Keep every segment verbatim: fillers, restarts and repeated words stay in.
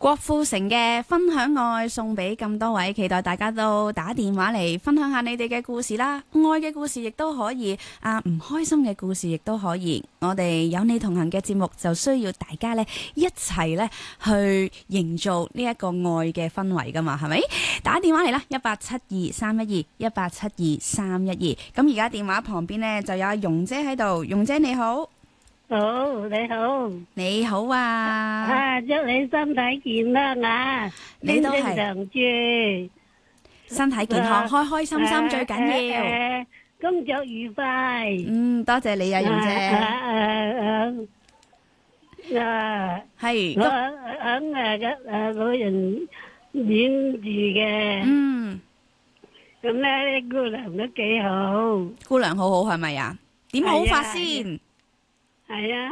郭富城嘅分享愛送俾咁多位，期待大家都打電話嚟分享下你哋嘅故事啦，愛嘅故事亦都可以，啊唔開心嘅故事亦都可以。我哋有你同行嘅節目就需要大家咧一齊咧去營造呢一個愛嘅氛圍噶嘛，係咪？打電話嚟啦，一八七二三一二一八七二三一二。咁而家電話旁邊呢，就有阿容姐喺度，容姐你好。 好，你好， 你好啊！ 啊，祝你身體健康啊！ 你都係正常住， 身體健康，開開心心最緊要。 誒，工作愉快。 嗯，多謝你啊，容姐。 誒誒誒， 係我喺誒嘅誒老人院住嘅。 嗯， 咁咧啲姑娘都幾好。 姑娘好好係咪啊？點好法先？ 係啊，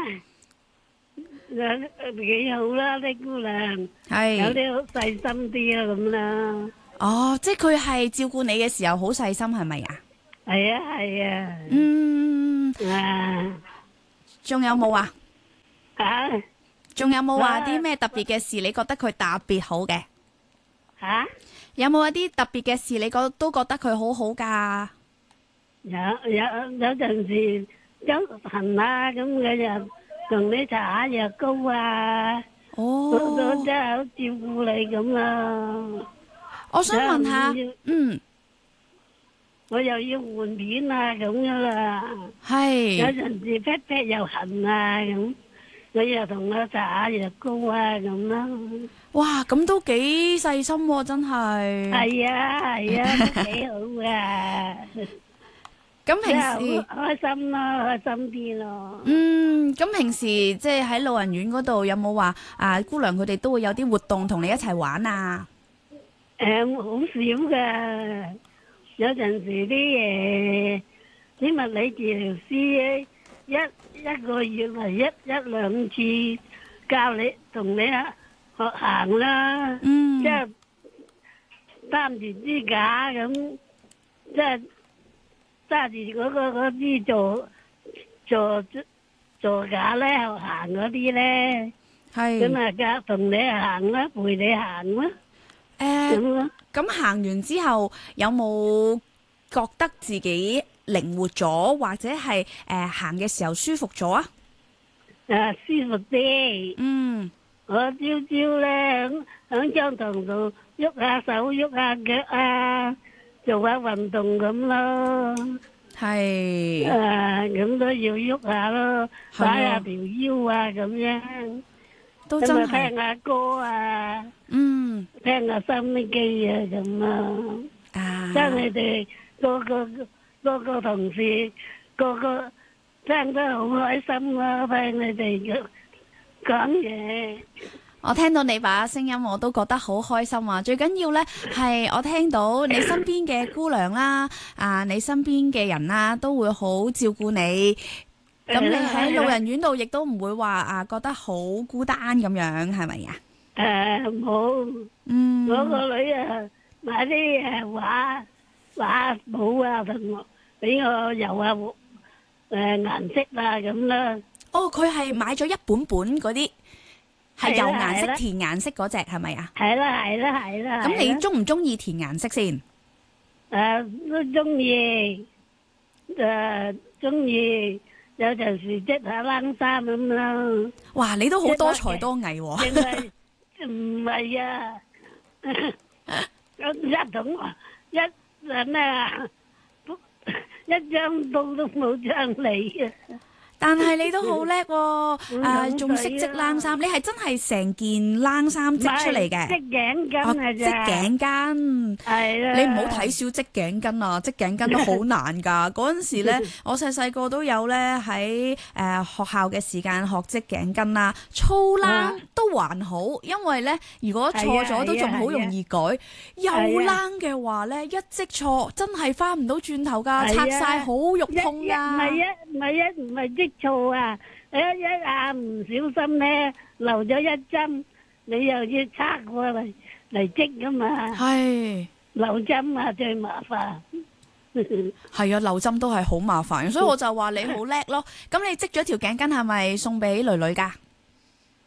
有幾好啦啲姑娘，有係啲好細心啲啊咁啦。 哦，即係佢係照顧你嘅時候好細心係咪啊？ 係啊係啊。 嗯， 啊仲有冇啊？ 吓仲有冇話啲咩特別嘅事？你覺得佢特別好嘅？ 吓有冇一啲特別嘅事？你覺都覺得佢好好噶？ 有有有陣時周痕啊咁嘅又同你搽下藥膏啊，都都哦， 真係好照顧你咁啊。 我想問下有， 嗯， 我又要換片啊咁噶啦，有係， 陣時劈劈又痕啊咁，你又同我搽下藥膏啊咁啦。 哇，咁都幾細心喎，真係。 係啊係啊，都幾好噶。 咁平真時係，好開心咯，開心啲咯。 嗯，咁平時即係喺老人院嗰度有冇話啊姑娘佢哋都會有啲活動同你一齊玩啊？ 誒，好少噶，有陣時啲誒啲物理治療師一一個月嚟一一兩次教你同你學行啦， 嗯， 即係擔住支架咁，即係揸住嗰個嗰支座座座架咧學行嗰啲咧，咁係啊教同你行啦，陪你行啦，咁誒， 咯。 咁行完之後有冇覺得自己靈活咗，或者係誒行嘅時候舒服咗啊？ 誒舒服啲。 嗯， 我朝朝咧響響張床度喐下手喐下腳啊，做下運動咁咯。 係， 誒咁都要喐下咯， 係啊擺下條腰啊咁樣。 都真咁啊聽係， 下歌啊， 嗯聽下收音機啊咁啊。 啊， 真你哋個個個個同事個個聽得好開心啦，聽你哋講嘢。 我聽到你把聲音，我都覺得好開心啊！最緊要呢係我聽到你身邊嘅姑娘啦，啊，你身邊嘅人啦，都會好照顧你。咁你喺老人院度亦都唔會話啊覺得好孤單咁樣，係咪啊？ 誒冇， 嗯， 我個女啊買啲誒畫畫簿啊，同我俾我油下誒顏色啊咁啦。 哦，佢係買咗一本本嗰啲係係油顏色、 啦係啦填顏色嗰只，係咪啊？ 係啦係啦係啦。 咁你中唔中意填顏色先？ 誒都中意，誒中意，有陣時織下冷衫咁啦。 哇！你都好多才多藝喎。 因為唔係啊，咁一桶一誒咩啊，一張布都冇張嚟啊！ 但係你都好叻喎，誒仲識織啊冷衫，你係真係成件冷衫織出嚟嘅。 織頸巾哦， 啊織頸巾， 係啦。 你唔好睇小織頸巾啊！織頸巾都好難㗎。嗰陣時咧，我細細個都有咧喺誒學校嘅時間學織頸巾啦，粗冷都還好，因為咧如果錯咗都仲好容易改。幼冷嘅話咧，一織錯真係翻唔到轉頭㗎，拆晒好肉痛唔㗎。 係一唔係一唔係織錯啊！一一下唔小心咧漏咗一針，你又要拆過嚟嚟織噶嘛？ 係漏針啊最麻煩。 係啊，漏針都係好麻煩，所以我就話你好叻咯。咁你織咗條頸巾係咪送俾女女㗎？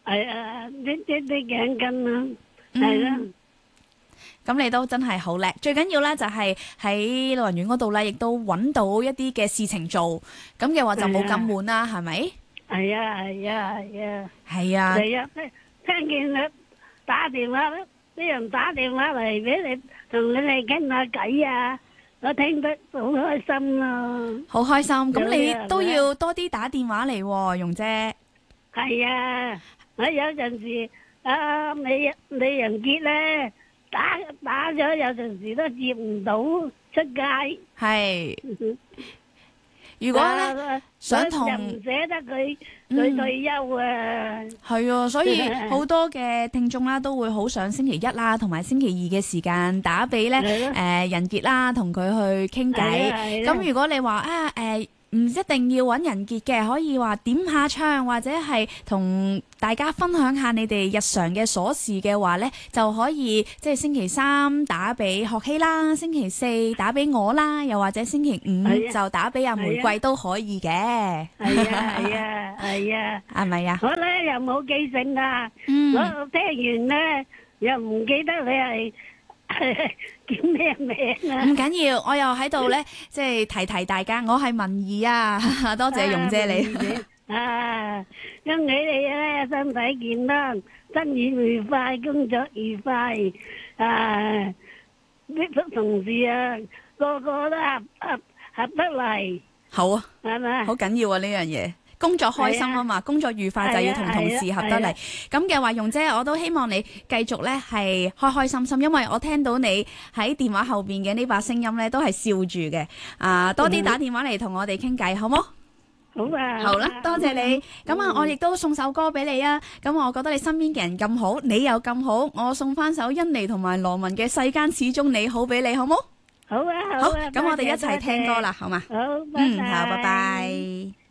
係啊，啲啲啲頸巾啦，係啦。 咁你都真係好叻，最緊要咧就係喺老人院嗰度咧，亦都揾到一啲嘅事情做，咁嘅話就冇咁悶啦，係咪？ 係啊係啊係啊。 係啊。 係啊，聽聽見你打電話咧，啲人打電話嚟俾你，同你哋傾下偈啊，我聽得好開心咯。 好開心，咁你都要多啲打電話嚟喎，容姐。 係啊，我有陣時啊，美美人結咧。打打咗有陣時都接唔到出街。係。 如果咧想同唔捨得佢佢退休啊。係啊，所以好多嘅聽眾啦都會好想星期一啦同埋星期二嘅時間打俾咧誒人傑啦，同佢去傾偈。咁如果你話啊誒唔一定要揾人傑嘅，可以話點下唱或者係同大家分享下你哋日常嘅瑣事嘅話呢，就可以即係星期三打俾學希啦，星期四打俾我啦，又或者星期五就打俾阿玫瑰都可以嘅。 係啊係啊係啊， 係咪啊？ 我呢又冇記性啊， 嗯、 我聽完呢又唔記得你係叫咩名啊？ 唔緊要，我又喺度咧，即係提提大家，我係文儀啊，多謝容姐你。 啊，祝你哋咧身體健康，生意愉快，工作愉快。啊，啲同事啊，個個都合合合得嚟。 好啊， 係咪？ 好緊要啊呢樣嘢。工作開心啊嘛，工作愉快就要同同事合得嚟。咁嘅話，容姐我都希望你繼續咧係開開心心，因為我聽到你喺電話後邊嘅呢把聲音咧都係笑住嘅。啊，多啲打電話嚟同我哋傾偈，好冇？ 好啊。 好啦，多謝你。咁啊，我亦都送首歌俾你啊。咁我覺得你身邊嘅人咁好，你又咁好，我送翻首甄妮同埋羅文嘅《世間始終你好》俾你，好冇？ 好啊，好啊。 好，咁我哋一齊聽歌啦，好嘛？ 好，拜拜。 嗯，好，拜拜。